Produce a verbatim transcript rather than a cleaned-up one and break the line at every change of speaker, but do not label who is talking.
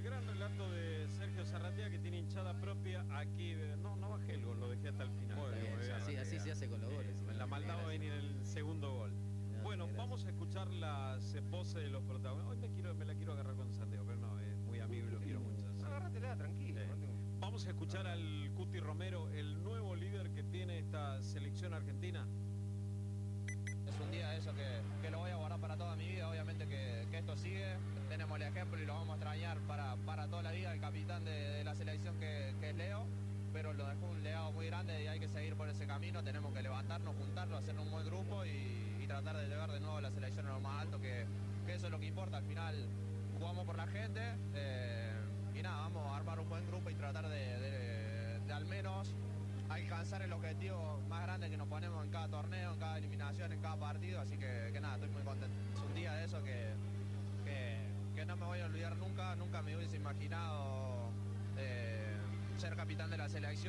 gran relato de Sergio Zarratea, que tiene hinchada propia aquí. No, no bajé el gol, lo dejé hasta el final.
Muy bien, muy bien.
Así, así se hace con los goles.
Eh, la maldad va a venir en el segundo gol. Bueno, vamos a escuchar las poses de los protagonistas. Hoy me, quiero, me la quiero agarrar con Santiago, pero no, es muy amigo y lo quiero mucho. Sí.
Agárratela, tranquilo.
Eh,
no tengo...
Vamos a escuchar al Cuti Romero, el nuevo líder que tiene esta selección argentina.
Es un día de eso que, que lo voy a guardar para toda mi vida, obviamente que, que esto sigue, tenemos el ejemplo y lo vamos a extrañar para, para toda la vida, el capitán de, de la selección que, que es Leo, pero lo dejó un legado muy grande y hay que seguir por ese camino, tenemos que levantarnos, juntarnos, hacer un buen grupo y, y tratar de llegar de nuevo a la selección a lo más alto, que, que eso es lo que importa, al final jugamos por la gente eh, y nada, vamos a armar un buen grupo y tratar de, de, de al menos alcanzar el objetivo más grande que nos ponemos en cada torneo, en cada eliminación, en cada partido, así que, que nada, estoy muy contento. Es un día de eso que, que, que no me voy a olvidar nunca, nunca me hubiese imaginado eh, ser capitán de la selección.